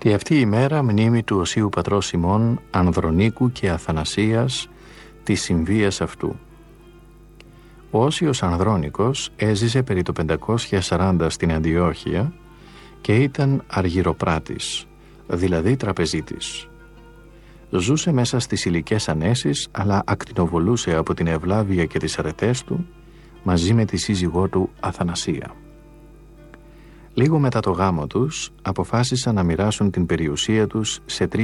Τη αυτή η μέρα μνήμη του Οσίου Πατρός ημών Ανδρονίκου και Αθανασίας της συμβίας αυτού. Ο Όσιος Ανδρώνικος έζησε περί το 540 στην Αντιόχεια και ήταν αργυροπράτης, δηλαδή τραπεζίτης. Ζούσε μέσα στις ηλικές ανέσεις, αλλά ακτινοβολούσε από την ευλάβεια και τις αρετές του μαζί με τη σύζυγό του Αθανασία. Λίγο μετά το γάμο τους αποφάσισαν να μοιράσουν την περιουσία τους σε